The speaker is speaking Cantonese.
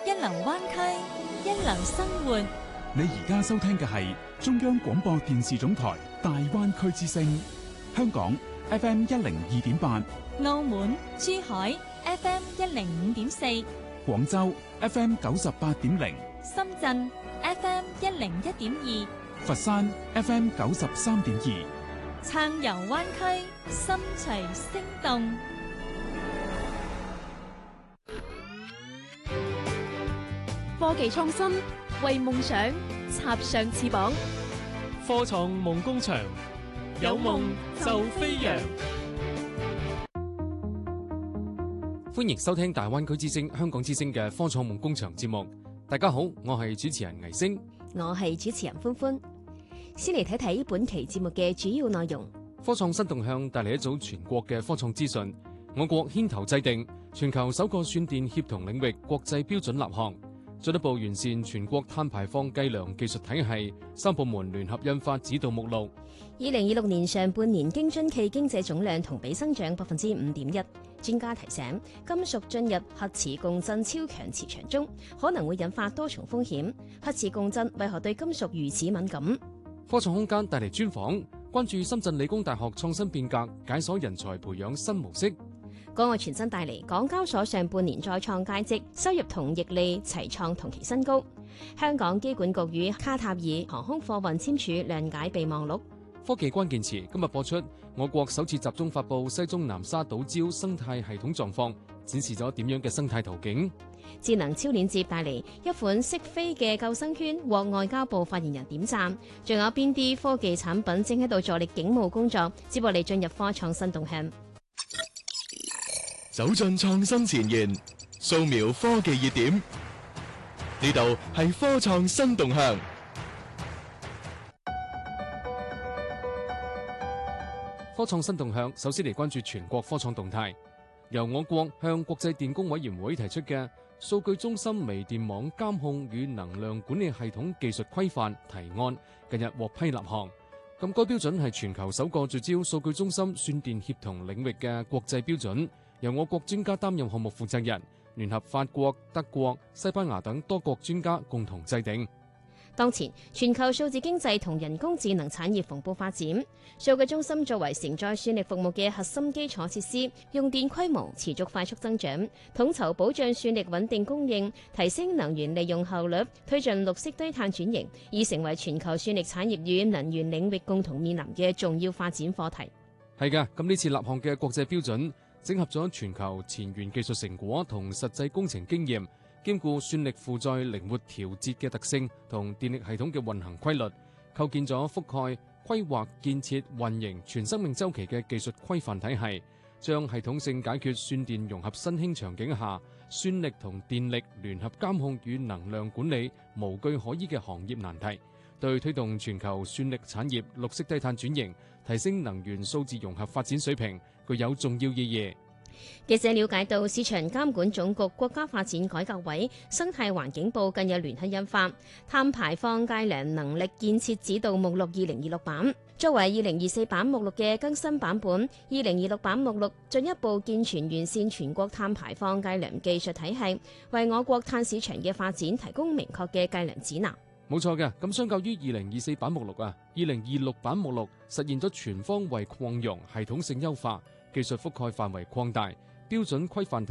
一流灣區，一流生活。 你而家收聽嘅係中央廣播電視總台大灣區之聲，香港 FM 102.8， 澳門、珠海 FM 105.4， 廣州 FM 98.0， 深圳 FM 101.2， 佛山 FM 93.2， 撐遊灣區，心隨聲動。 科技創新，為夢想插上翅膀。 科創夢工場，有夢就飛揚。歡迎收聽大灣區之聲、香港之聲嘅科創夢工場節目。大家好，我係主持人倪星， 我係主持人歡歡。先嚟睇睇本期節目嘅主要內容。 科創新動向帶嚟一組全國嘅科創資訊。我國牽頭制定全球首個算電協同領域國際標準立項。進一步完善全國碳排放計量技術體系，3部門聯合印發指導目錄。 2026年上半年京津冀經濟總量同比增長5.1%。專家提醒，金屬進入核磁共振超強磁場中，可能會引發多重風險。核磁共振為何對金屬如此敏感？ 科創空間帶嚟專訪，關注深圳理工大學創新變革，解鎖人才培養新模式。 港外傳新帶嚟，港交所上半年再創佳績，收入同盈利齊創同期新高。香港機管局與卡塔爾航空貨運簽署諒解備忘錄。 科技關鍵詞今日播出，我國首次集中發布西中南沙島礁生態系統狀況，展示咗點樣嘅生態圖景。 智能超鏈接帶嚟一款識飛嘅救生圈，獲外交部發言人點讚。仲有邊啲科技產品正喺度助力警務工作？接落嚟進入科創新動向。 走進創新前沿，掃描科技熱點，呢度係科創新動向。 科創新動向，首先嚟關注全國科創動態。由我國向國際電工委員會提出嘅數據中心微電網監控與能量管理系統技術規範提案，近日獲批立項。咁該標準係全球首個聚焦數據中心算電協同領域嘅國際標準。由我國專家擔任項目負責人，聯合法國、德國、西班牙等多國專家共同制定。 當前全球數字經濟同人工智能產業蓬勃發展，數據中心作為承載算力服務嘅核心基礎設施，用電規模持續快速增長，統籌保障算力穩定供應，提升能源利用效率，推進綠色低碳轉型，已成為全球算力產業與能源領域共同面臨嘅重要發展課題。 係㗎，咁呢次立項嘅國際標準整合咗全球前沿技術成果同實際工程經驗，兼顧算力負載靈活調節嘅特性同電力系統嘅運行規律，構建咗覆蓋、規劃、建設、運營全生命週期嘅技術規範體系，將系統性解決算電融合新興場景下算力同電力聯合監控與能量管理無據可依嘅行業難題，對推動全球算力產業綠色低碳轉型、提升能源數字融合發展水平具有重要意義。 記者了解到，市場監管總局國家發展改革委生態環境部近日聯合印發《碳排放計量能力建設指導目錄2026版》，作為2024版目錄嘅更新版本。2026版目錄進一步健全完善全國碳排放計量技術體系，為我國碳市場嘅發展提供明確嘅計量指南。 冇錯嘅，咁相較於2024版目錄2026版目錄實現咗全方位擴容、系統性優化、技術覆蓋範圍擴大、標準規範